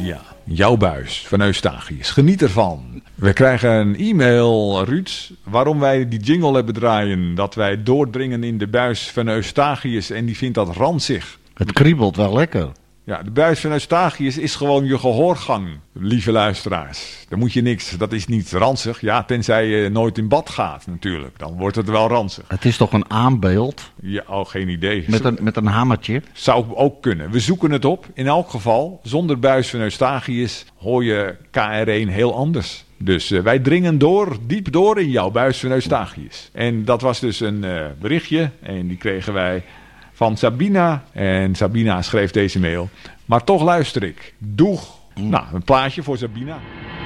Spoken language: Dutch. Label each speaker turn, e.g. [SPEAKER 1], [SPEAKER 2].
[SPEAKER 1] Ja, jouw buis van Eustachius. Geniet ervan. We krijgen een e-mail, Ruud, waarom wij die jingle hebben draaien. Dat wij doordringen in de buis van Eustachius en die vindt dat ranzig.
[SPEAKER 2] Het kriebelt wel lekker.
[SPEAKER 1] Ja, de buis van Eustachius is gewoon je gehoorgang, lieve luisteraars. Daar moet je niks, dat is niet ranzig. Ja, tenzij je nooit in bad gaat natuurlijk. Dan wordt het wel ranzig.
[SPEAKER 2] Het is toch een aanbeeld?
[SPEAKER 1] Ja, geen idee.
[SPEAKER 2] Met een hamertje?
[SPEAKER 1] Zou ook kunnen. We zoeken het op. In elk geval, zonder buis van Eustachius hoor je KR1 heel anders. Dus wij dringen diep door in jouw buis van Eustachius. En dat was dus een berichtje en die kregen wij van Sabina. En Sabina schreef deze mail. Maar toch luister ik. Doeg. Nou, een plaatje voor Sabina.